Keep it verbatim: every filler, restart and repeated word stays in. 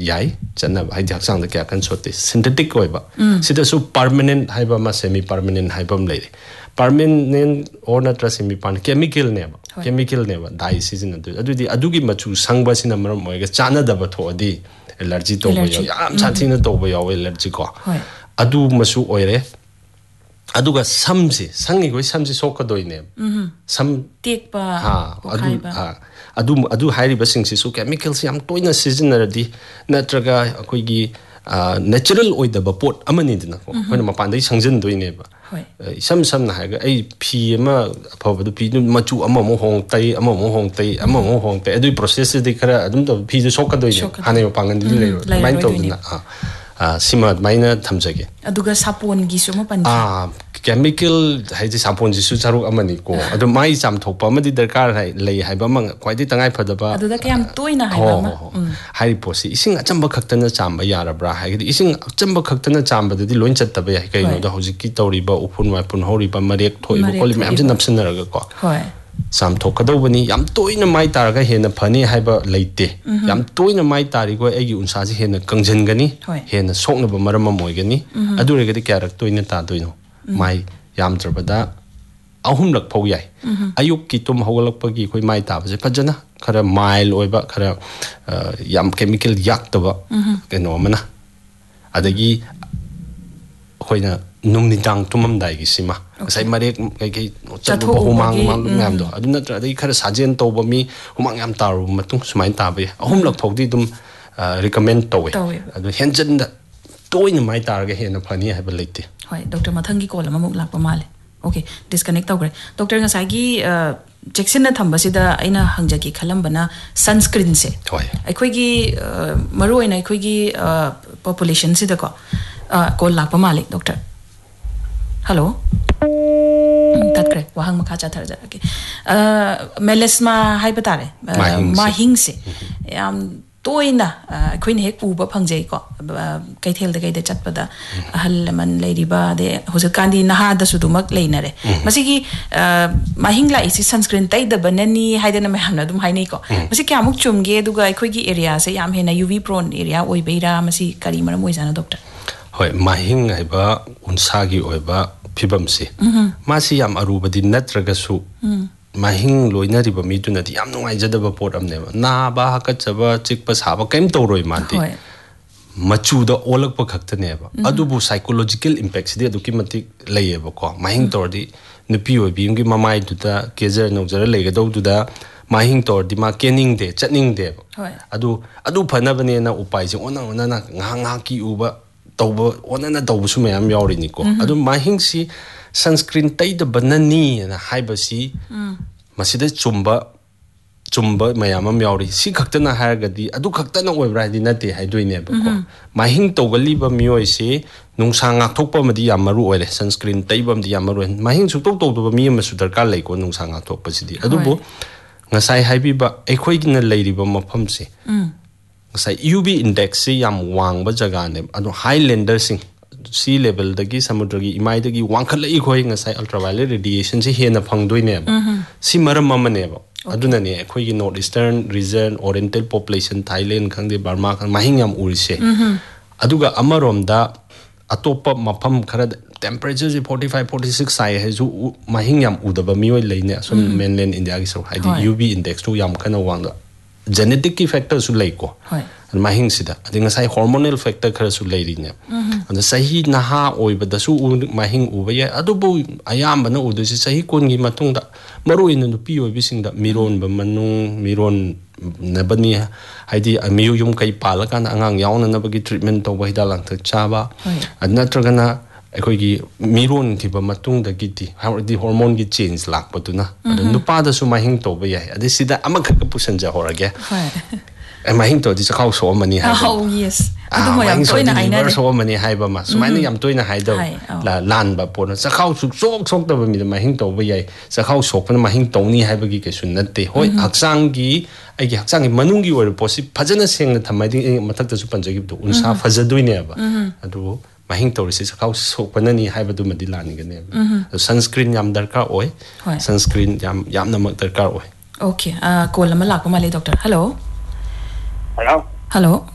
yai chana hai jak sang da kya kan sote synthetic oiba sida su permanent haiba ma semi permanent haibam lei permanent or natra semi permanent chemical ne ba chemical ne ba dye season adu adu di adu gi machu sangba sina maram oiga chana da ba tho di allergy to ba yam chathina to ba yaw allergy ko adu masu oire aduga samsi sangi goi samsi sokadoine sam tekpa ha adu ha adu adu hairi basing si su chemicals yam toina seasonality natraga akoi gi natural oidaba pot amani dina ko hoina mapan dai sangjin doine ba sam sam na haga ai phi ama phawadu phi nu machu ama mo hong tai ama mo hong tai ama mo hong tai adu process de kara adum to phi ju sokadoine hane mapangan di le main to dina ah sima maina thamjage aduga sapon gi suma pan ah chemical hai ji sapon ji su charuk amani ko adu mai cham thokpa amadi darkar hai lei hai ba mang kwai di tangai phadaba aduda kyam toina hai ba ma hai posi ising achamba khaktana chamba yarabra hai gi ising achamba khaktana chamba di loin chattaba hai kai no da hojik ki tori ba upun wa pun hori ba marek thoi ba koli mam jin napsinaraga ko hoi sam thokadobani yam toina mai taraga hena phani haiba leite yam toina mai tari go egi unsa ji hena kangjangani hena sokna ba maram moigani adu regadi kyarak toina ta doino mai yam trabada ahum lak phau yai ayuk ki tum hawlak pagi khoi mai ta ba fajana khara mile oiba khara yam chemical yak to ba keno mana adagi khoina numnidang tumam dai gi sima sai marek kai kai chatu humang mang ngam do adu natra dai khara sajen to ba mi humang ngam taru matung sumain ta ba ahum lak phau di dum recommend to we adu henjen da toina mai tar ga hena phani ha ba leite hoi doctor mathang gi call amuk lak pa male okay disconnect tawgre doctor nga sai gi jackson na thamba sida aina hangjagi khalambana sunscreen se hoi aikoi gi maru aina aikoi gi population sida ko call lak pa male doctor hello tatkre wahang makha cha thar jara ke melasma hai batare mahing se yam toina khoin hek pu ba phangjai ko kaithel da kaida chatpada ahal man leiriba de hoja kandi naha da sudumak leinare masigi mahing la isi sunscreen tai da banani haidana me hamna dum hainai ko masi kyamuk chumge duga khoi gi area se yam hena uv prone area oi beira masi kari maram oi jana doctor hoi mahing aiba unsagi oiba phibam se masi yam aruba din natraga su mahing loina riba mi tu nadi yam nungai jadaba pot amne na ba hakachaba chikpa saba kem toroi mati machu da olak pa khakta ne ba adubu psychological impact sidi aduki mati layeba ko mahing tordi nupi obi ngi mamai du da kezer nokjar lega do du da mahing tordi ma kening de chatning de adu adu phana bane na upai je ona ona na nga nga ki uba tawba ona na tawbu su mayam yawri ni ko adu mahing si sunscreen tai da banani na haibasi masida chumba chumba mayam am yawri si khaktana haragadi adu khaktana oibra di nate haidoine ba ko mahing tawgali ba miyoi se nungsa ngak thokpa madi yam maru oire sunscreen tai bam di yam maru mahing su tok tok ba mi am su darkar lai ko nungsa ngak thokpa sidi adu bo ngasai haibi ba ekhoi gina leiri ba mafam se ngasai uv index se yam wang ba jaga ne adu highlander sing sea level dagi samudra gi imai dagi wangkhala i khoi ngasai ultraviolet radiation se hena phangdoi ne si maram mamane ba aduna ne khoi gi north eastern region oriental population thailand khangde burma khang mahing yam urise aduga amarom da atopa mafam khara temperature is forty-five forty-six sai heju mahing yam udaba mioi leine som mainland india gi so haidi uv index to yam kana wangda genetic factor su lei ko mahing sida adinga sai hormonal factor khara su lei ri ne and sahi naha oiba da su mahing uba ya adubu ayamba na udu si sahi kon gi matung da maru in nu pi oibi sing da miron ba manung miron na bani haidi amiyu yum kai pala kan angang yauna na bagi treatment to ba hidalang ta chaba adna tragana akhoi gi miron thi ba matung da giti di hormone gi change lak patuna adu nupa da su mahing to ba ya adi sida amakha ka pusan ja horage mahing to di chakau so mani ha oh yes adu mo yam toina aina so mani hai ba ma sumaina yam toina hai do la lan ba pon chakau su sok sok da ba mi mahing to ba yai chakau sok pa mahing to ni hai ba gi ke sun natte hoi haksang gi ai gi haksang gi manung gi or posi phajana seng na thamai di mathak ta su panjagi do unsa phajadoi ne ba adu mahing to ri chakau sok pa ni hai ba du madi lan gi ne sunscreen yam darkar oi sunscreen yam yam na mak darkar oi okay uh call ma lak pa male doctor hello Hello. Hello.